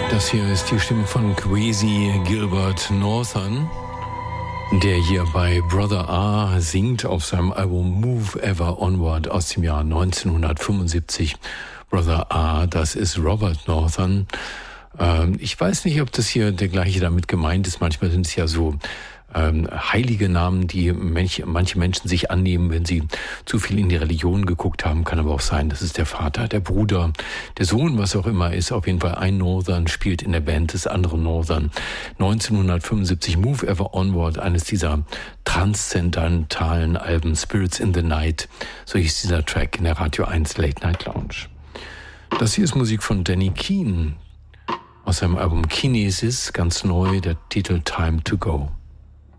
Das hier ist die Stimme von Kwesi Gilbert Northern, der hier bei Brother A singt auf seinem Album Move Ever Onward aus dem Jahr 1975. Brother A, das ist Robert Northern. Ich weiß nicht, ob das hier der gleiche damit gemeint ist. Manchmal sind es ja so heilige Namen, die manche Menschen sich annehmen, wenn sie zu viel in die Religion geguckt haben. Kann aber auch sein, das ist der Vater, der Bruder, der Sohn, was auch immer ist. Auf jeden Fall ein Northern spielt in der Band des anderen Northern. 1975 Move Ever Onward, eines dieser transzendentalen Alben, Spirits in the Night. So hieß dieser Track in der Radio 1 Late Night Lounge. Das hier ist Musik von Danny Keane aus seinem Album Kinesis, ganz neu, der Titel Time to Go.